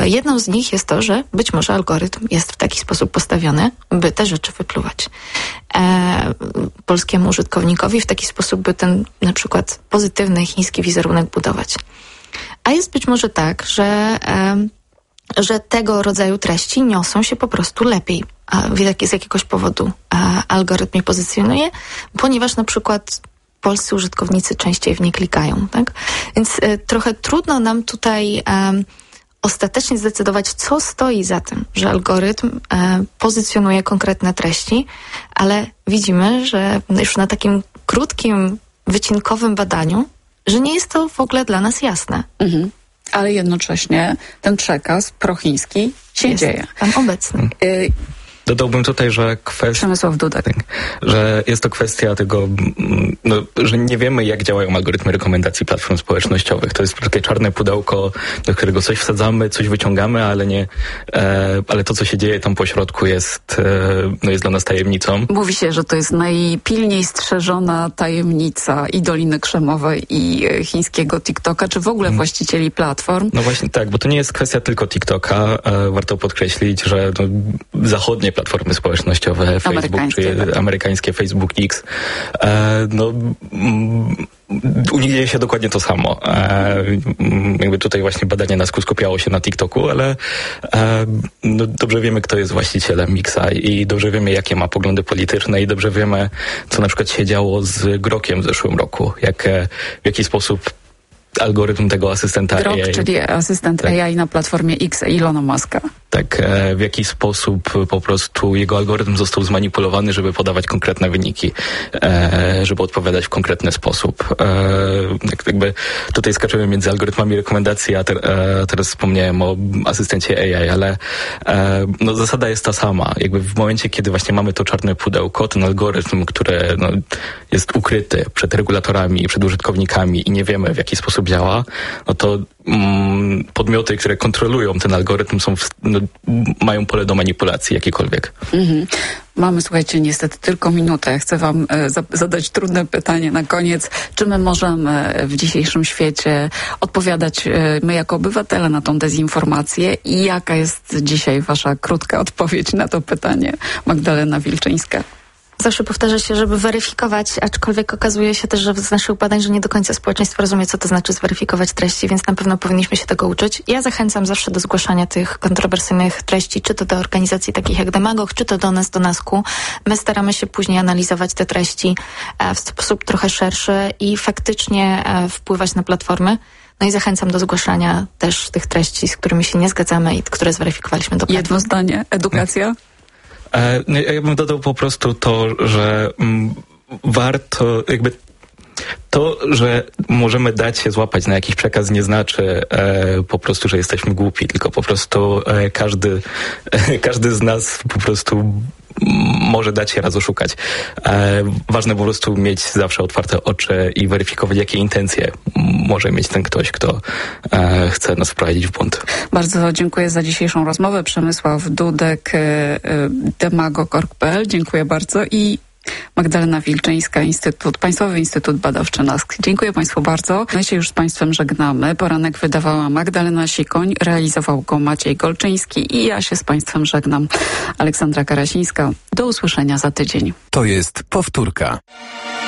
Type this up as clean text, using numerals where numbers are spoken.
Jedną z nich jest to, że być może algorytm jest w taki sposób postawiony, by te rzeczy wypluwać polskiemu użytkownikowi w taki sposób, by ten na przykład pozytywny chiński wizerunek budować. A jest być może tak, że tego rodzaju treści niosą się po prostu lepiej. Z jakiegoś powodu algorytm je pozycjonuje, ponieważ na przykład polscy użytkownicy częściej w nie klikają, tak? Więc trochę trudno nam tutaj ostatecznie zdecydować, co stoi za tym, że algorytm pozycjonuje konkretne treści, ale widzimy, że już na takim krótkim, wycinkowym badaniu, że nie jest to w ogóle dla nas jasne. Mhm. Ale jednocześnie ten przekaz prochiński się dzieje. Tam obecny. Dodałbym tutaj, że Przemysław Dudek. Że jest to kwestia tego, że nie wiemy, jak działają algorytmy rekomendacji platform społecznościowych. To jest takie czarne pudełko, do którego coś wsadzamy, coś wyciągamy, ale to, co się dzieje tam po środku jest dla nas tajemnicą. Mówi się, że to jest najpilniej strzeżona tajemnica i Doliny Krzemowej, i chińskiego TikToka, czy w ogóle właścicieli platform. No właśnie tak, bo to nie jest kwestia tylko TikToka. Warto podkreślić, że zachodnie platformy społecznościowe, Facebook, czy amerykańskie Facebook X, u nich dzieje się dokładnie to samo. Jakby tutaj właśnie badanie nas skupiało się na TikToku, ale dobrze wiemy, kto jest właścicielem Mixa i dobrze wiemy, jakie ma poglądy polityczne i dobrze wiemy, co na przykład się działo z Grokiem w zeszłym roku. W jaki sposób algorytm tego asystenta Grok, AI, czyli asystent AI na platformie X Ilona Muska. Tak, w jaki sposób po prostu jego algorytm został zmanipulowany, żeby podawać konkretne wyniki, żeby odpowiadać w konkretny sposób. Jakby tutaj skaczemy między algorytmami rekomendacji, a teraz wspomniałem o asystencie AI, ale zasada jest ta sama. Jakby w momencie, kiedy właśnie mamy to czarne pudełko, ten algorytm, który jest ukryty przed regulatorami, przed użytkownikami i nie wiemy, w jaki sposób działa, to podmioty, które kontrolują ten algorytm mają pole do manipulacji jakiejkolwiek. Mhm. Mamy, słuchajcie, niestety tylko minutę. Chcę wam zadać trudne pytanie na koniec. Czy my możemy w dzisiejszym świecie odpowiadać, my jako obywatele, na tą dezinformację? I jaka jest dzisiaj wasza krótka odpowiedź na to pytanie? Magdalena Wilczyńska. Zawsze powtarza się, żeby weryfikować, aczkolwiek okazuje się też, że z naszych badań, że nie do końca społeczeństwo rozumie, co to znaczy zweryfikować treści, więc na pewno powinniśmy się tego uczyć. Ja zachęcam zawsze do zgłaszania tych kontrowersyjnych treści, czy to do organizacji takich jak Demagog, czy to do nas, do NASK-u. My staramy się później analizować te treści w sposób trochę szerszy i faktycznie wpływać na platformy. No i zachęcam do zgłaszania też tych treści, z którymi się nie zgadzamy i które zweryfikowaliśmy do platform. Jedno zdanie. Edukacja? Ja bym dodał po prostu to, że warto jakby to, że możemy dać się złapać na jakiś przekaz, nie znaczy po prostu, że jesteśmy głupi, tylko po prostu każdy z nas po prostu może dać się raz oszukać. Ważne po prostu mieć zawsze otwarte oczy i weryfikować, jakie intencje może mieć ten ktoś, kto chce nas wprowadzić w błąd. Bardzo dziękuję za dzisiejszą rozmowę. Przemysław Dudek, demagog.org.pl. Dziękuję bardzo i Magdalena Wilczyńska, Państwowy Instytut Badawczy NASK. Dziękuję Państwu bardzo. My się już z Państwem żegnamy. Poranek wydawała Magdalena Sikoń, realizował go Maciej Golczyński i ja się z Państwem żegnam. Aleksandra Karasińska. Do usłyszenia za tydzień. To jest powtórka.